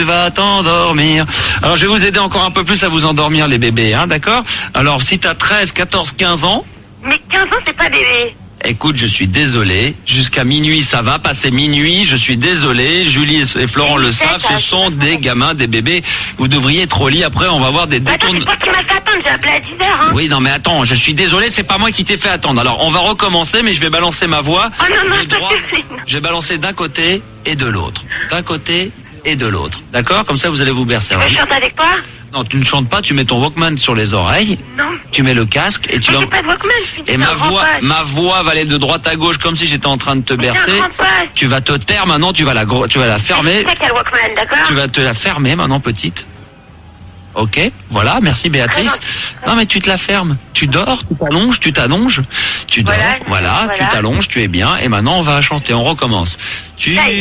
Va t'endormir. Alors je vais vous aider encore un peu plus à vous endormir les bébés, hein, d'accord? Alors si t'as 13, 14, 15 ans... Mais 15 ans, c'est pas bébé. Écoute, je suis désolé. Jusqu'à minuit, ça va passer minuit. Je suis désolé. Julie et Florent le savent. Ce sont des gamins, des bébés. Vous devriez être au lit. Après, on va voir des détournements. Attends, c'est toi qui m'as fait attendre. J'ai appelé à 10h. Hein. Oui, non, mais attends. Je suis désolé. C'est pas moi qui t'ai fait attendre. Alors, on va recommencer, mais je vais balancer ma voix. Oh non, non, je vais balancer d'un côté et de l'autre. D'un côté et de l'autre. D'accord? Comme ça, vous allez vous bercer. Je chante avec toi? Non, tu ne chantes pas, tu mets ton Walkman sur les oreilles. Non. Tu mets le casque et tu vas... pas de Walkman. Et ma voix va aller de droite à gauche comme si j'étais en train de te bercer. Tu vas te taire maintenant, tu vas la fermer. C'est quel Walkman, d'accord? Tu vas te la fermer maintenant, petite. Ok, voilà, merci Béatrice. Non mais tu te la fermes. Tu dors, tu t'allonges. Tu dors, voilà, tu t'allonges, tu es bien. Et maintenant on va chanter, on recommence.